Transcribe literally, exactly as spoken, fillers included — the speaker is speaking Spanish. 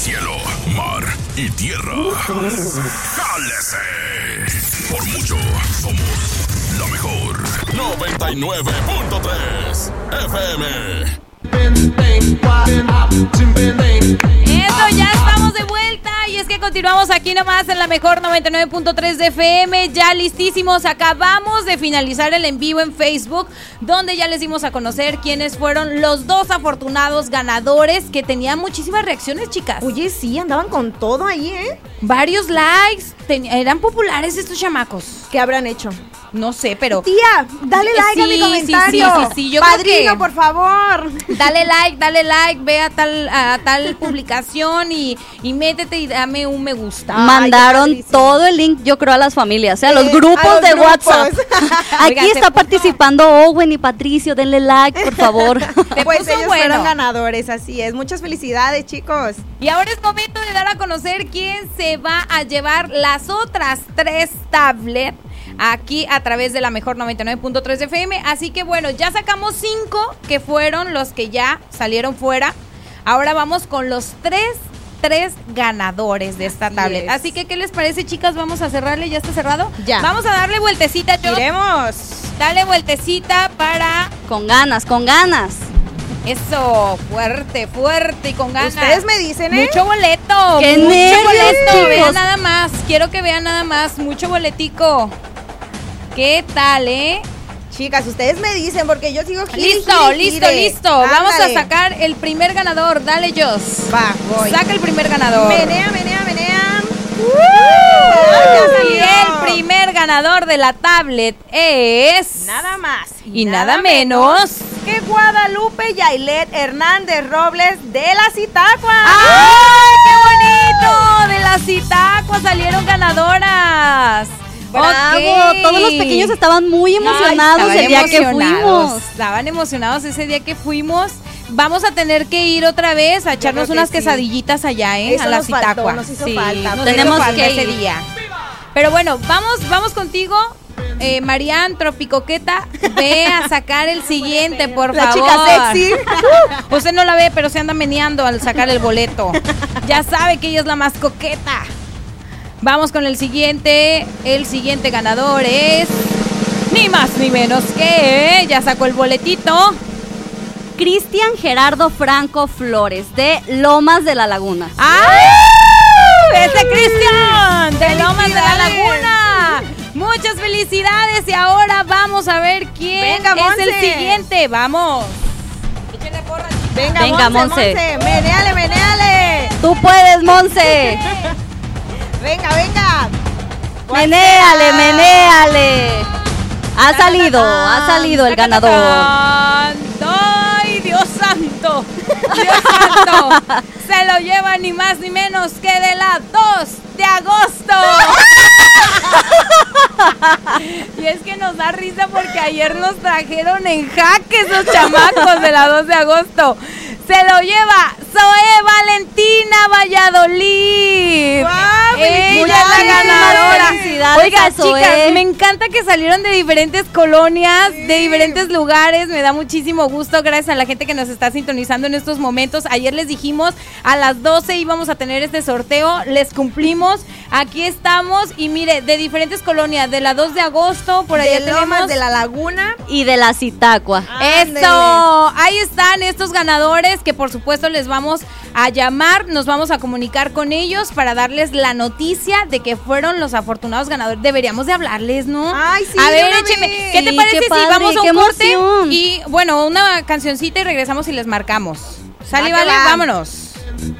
Cielo, mar y tierra. ¡Jálese! Por mucho, somos la mejor. noventa y nueve punto tres F M. Eso, ya estamos de vuelta y es que continuamos aquí nomás en la mejor noventa y nueve punto tres de F M, ya listísimos. Acabamos de finalizar el en vivo en Facebook, donde ya les dimos a conocer quiénes fueron los dos afortunados ganadores que tenían muchísimas reacciones, chicas. Oye, sí, andaban con todo ahí, ¿eh? Varios likes, ten- eran populares estos chamacos. ¿Qué habrán hecho? No sé, pero... Tía, dale like Sí, a mi sí, comentario. sí, sí, sí, yo creo Padrino, que- por favor. Dale like, dale like, ve a tal, a tal publicación y, y métete y dame un me gusta. Ay, Mandaron qué padrísimo. todo el link, yo creo, a las familias, o sea, a los Sí, grupos a los de grupos. WhatsApp. Aquí Oigan, se está puso- participando Owen y Patricio, denle like, por favor. Te Pues puso ellos bueno. fueron ganadores, así es. Muchas felicidades, chicos. Y ahora es momento de dar a conocer quién se va a llevar las otras tres tablets aquí a través de la mejor noventa y nueve punto tres F M. Así que bueno, ya sacamos cinco que fueron los que ya salieron fuera. Ahora vamos con los tres, tres ganadores de esta Así tablet. es. Así que, ¿qué les parece, chicas? Vamos a cerrarle, ¿ya está cerrado? Ya. Vamos a darle vueltecita, yo. Iremos. Dale vueltecita para... Con ganas, con ganas. Eso, fuerte, fuerte y con ganas. Ustedes me dicen, ¿eh? Mucho boleto. ¡Qué mucho nervios, boleto. chicos! Vean nada más. Quiero que vean nada más. Mucho boletico. ¿Qué tal, eh? Chicas, ustedes me dicen porque yo sigo gire, Listo, gire, listo, gire. listo. Vamos a Ándale. sacar el primer ganador. Dale, Jos. Va, voy. Saca el primer ganador. Menea, menea, menea. Ay, ya y salió. el primer ganador de la tablet es... Nada más. Y nada menos... que Guadalupe Yailet Hernández Robles de la Zitacua. ¡Ay, qué bonito! De la Zitacua salieron ganadoras. Bravo, Ok. todos los pequeños estaban muy emocionados Ay, el día que emocionados, fuimos. Estaban emocionados ese día que fuimos. Vamos a tener que ir otra vez a echarnos creo que unas sí. quesadillas allá, ¿eh? Eso a la nos faltó, Zitacua. nos hizo Sí, falta. nos Tenemos hizo falta que ese ir. día. Pero bueno, vamos, vamos contigo, eh, Marian Tropicoqueta. Ve a sacar el siguiente, por La favor. chica sexy. Usted no la ve, pero se anda meneando al sacar el boleto. Ya sabe que ella es la más coqueta. Vamos con el siguiente. El siguiente ganador es... ni más ni menos que... ya sacó el boletito. Cristian Gerardo Franco Flores, de Lomas de la Laguna. ¡Ay! ¡Ese Cristian! De Lomas de la Laguna. Muchas felicidades. Y ahora vamos a ver quién Venga, es el Monse. siguiente. Vamos. Échenle porra, chicas. Venga, Venga, Monse, Monse. Monse. Meneale, meneale. ¡Tú puedes, Monse! Venga, venga. ¡Menéale, menéale! Ha salido, ha salido el ganador. ¡Ay, Dios santo! ¡Dios santo! Se lo lleva ni más ni menos que de la dos de agosto. Y es que nos da risa porque ayer nos trajeron en jaque esos chamacos de la dos de agosto. Se lo lleva Zoe Valentina Valladolid. ¡Guau! Ella es la ¡Felicidades! ganadora. Felicidades Oiga, a Zoe. chicas, me encanta que salieron de diferentes colonias, de diferentes lugares. Me da muchísimo gusto, gracias a la gente que nos está sintonizando en estos momentos. Ayer les dijimos a las doce íbamos a tener este sorteo, les cumplimos. Aquí estamos y mire, de diferentes colonias, de la dos de agosto, por allá De tenemos... Lomas de la Laguna. Y de la Zitacua. Eso, ahí están estos ganadores que por supuesto les vamos a llamar, nos vamos a comunicar con ellos para darles la noticia de que fueron los afortunados ganadores. Deberíamos de hablarles, ¿no? Ay, sí, A de ver, una écheme. vez. ¿Qué te Sí, parece qué si padre, vamos a qué un corte emoción. y bueno, una cancioncita y regresamos y les marcamos? Sale, Va que vale, va. vámonos.